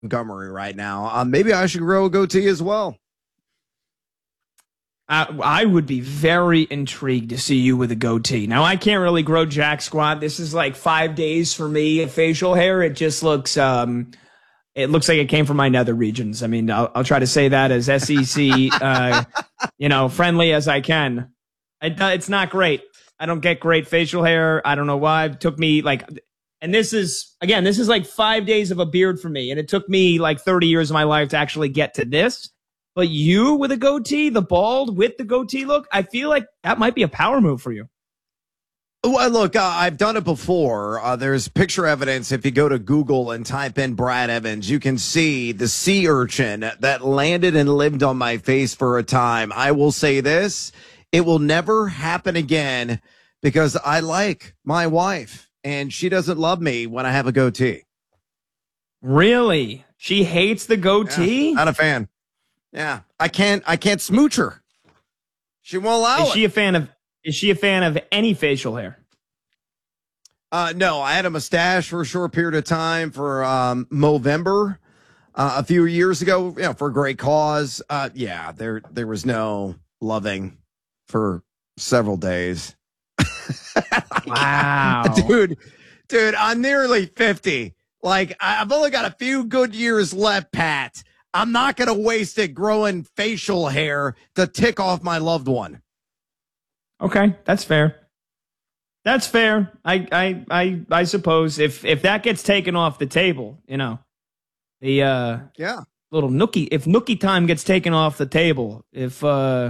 Montgomery right now. Maybe I should grow a goatee as well. I would be very intrigued to see you with a goatee. Now, I can't really grow jack squat. This is like 5 days for me of facial hair. It just looks, it looks like it came from my nether regions. I mean, I'll try to say that as SEC, friendly as I can. It's not great. I don't get great facial hair. I don't know why. It took me and this is like 5 days of a beard for me. And it took me like 30 years of my life to actually get to this. But you with a goatee, the bald with the goatee look, I feel like that might be a power move for you. Well, look, I've done it before. There's picture evidence. If you go to Google and type in Brad Evans, you can see the sea urchin that landed and lived on my face for a time. I will say this, it will never happen again because I like my wife and she doesn't love me when I have a goatee. Really? She hates the goatee? Yeah, not a fan. Yeah, I can't smooch her. She won't allow it. Is she a fan of any facial hair? No, I had a mustache for a short period of time for Movember a few years ago, for a great cause. There was no loving for several days. Wow. Dude, I'm nearly 50. Like, I've only got a few good years left, Pat. I'm not going to waste it growing facial hair to tick off my loved one. Okay, that's fair. That's fair. I suppose if that gets taken off the table, the little nookie, if nookie time gets taken off the table, if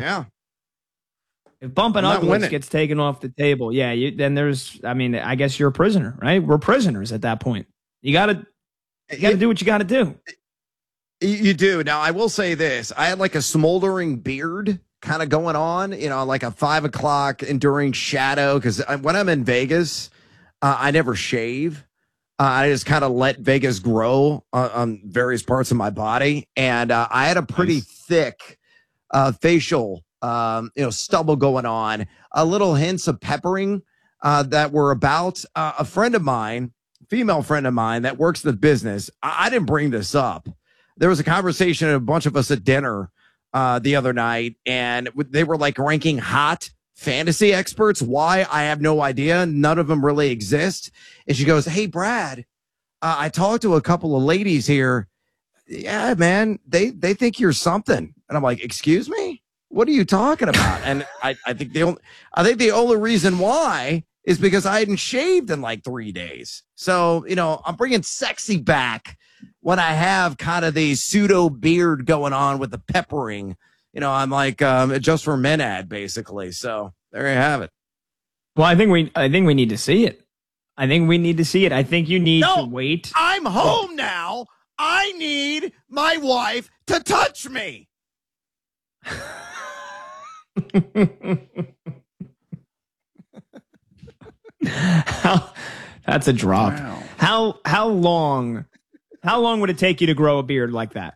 bumping uglies gets taken off the table, then I guess you're a prisoner, right? We're prisoners at that point. You gotta do what you gotta do. You do. Now, I will say this. I had like a smoldering beard kind of going on, like a 5 o'clock enduring shadow. Because when I'm in Vegas, I never shave. I just kind of let Vegas grow on various parts of my body. And I had a pretty thick facial, stubble going on. A little hints of peppering that were about a friend of mine, female friend of mine that works the business. I didn't bring this up. There was a conversation of a bunch of us at dinner the other night, and they were like ranking hot fantasy experts. Why? I have no idea. None of them really exist. And she goes, "Hey, Brad, I talked to a couple of ladies here. Yeah, man, they think you're something." And I'm like, "Excuse me? What are you talking about?" And I think the only reason why is because I hadn't shaved in like 3 days. So, I'm bringing sexy back when I have kind of the pseudo beard going on with the peppering. I'm like Just for Men ad, basically. So there you have it. Well, I think we need to see it. I think you need to wait. I'm home now. I need my wife to touch me. That's a drop. Wow. How long would it take you to grow a beard like that?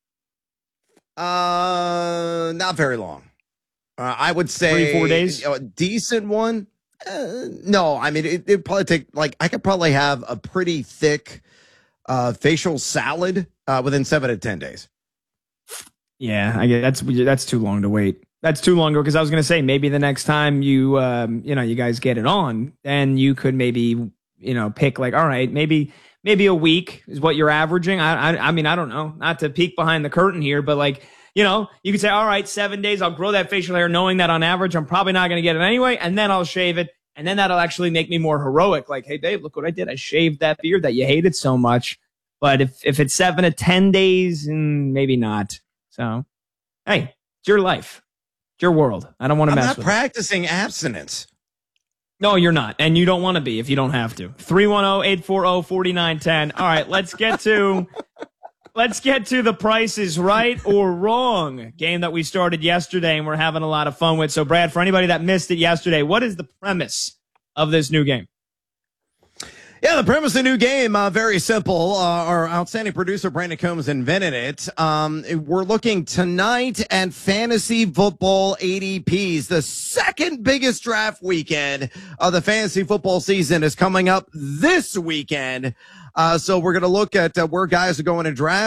Not very long. I would say 3-4 days. A decent one. No, I mean it'd probably take I could probably have a pretty thick facial salad within 7 to 10 days. Yeah, I guess that's too long to wait. That's too long ago, because I was going to say maybe the next time you guys get it on, then you could maybe pick all right, maybe a week is what you're averaging. I mean I don't know, not to peek behind the curtain here, but you could say, all right, 7 days, I'll grow that facial hair knowing that on average I'm probably not going to get it anyway, and then I'll shave it, and then that'll actually make me more heroic. Like, hey babe, look what I did. I shaved that beard that you hated so much. But if it's 7 to 10 days, maybe not. So hey, it's your life. It's your world. I don't want to mess with it. I'm not practicing abstinence. No, you're not. And you don't want to be if you don't have to. 310-840-4910. All right, let's get to the Price is Right or Wrong game that we started yesterday and we're having a lot of fun with. So, Brad, for anybody that missed it yesterday, what is the premise of this new game? Yeah, the premise of the new game, very simple. Our outstanding producer, Brandon Combs, invented it. We're looking tonight at fantasy football ADPs. The second biggest draft weekend of the fantasy football season is coming up this weekend. So we're going to look at where guys are going to draft.